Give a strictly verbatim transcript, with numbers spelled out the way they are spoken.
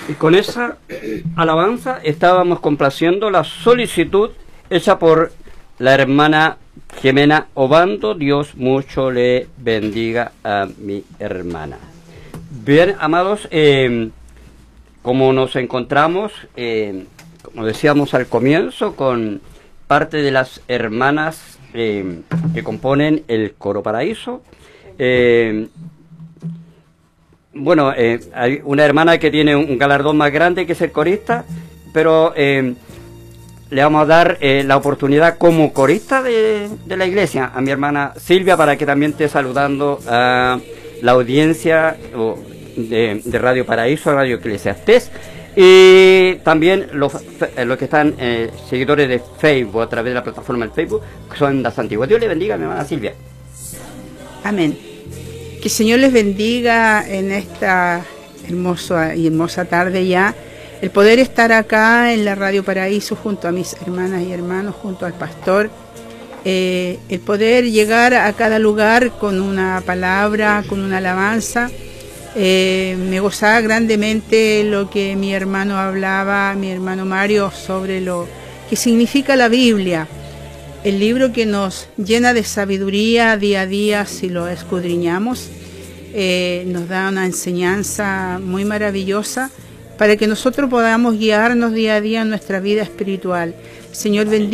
Y con esa alabanza estábamos complaciendo la solicitud hecha por la hermana Jimena Obando. Dios mucho le bendiga a mi hermana. Bien, amados, eh, como nos encontramos, eh, como decíamos al comienzo, con parte de las hermanas eh, que componen el Coro Paraíso. Eh, bueno, eh, hay una hermana que tiene un galardón más grande, que es el corista, pero eh, le vamos a dar eh, la oportunidad como corista de, de la iglesia a mi hermana Silvia, para que también esté saludando a la audiencia de, de Radio Paraíso, Radio Eclesiastés, y también los, los que están eh, seguidores de Facebook, a través de la plataforma del Facebook, que son las antiguas. Dios le bendiga a mi hermana Silvia. Amén. Que el Señor les bendiga en esta hermosa y hermosa tarde ya. El poder estar acá en la Radio Paraíso junto a mis hermanas y hermanos, junto al pastor. Eh, el poder llegar a cada lugar con una palabra, con una alabanza. Eh, me gozaba grandemente lo que mi hermano hablaba, mi hermano Mario, sobre lo que significa la Biblia. El libro que nos llena de sabiduría día a día si lo escudriñamos, eh, nos da una enseñanza muy maravillosa para que nosotros podamos guiarnos día a día en nuestra vida espiritual. Señor, bendiga.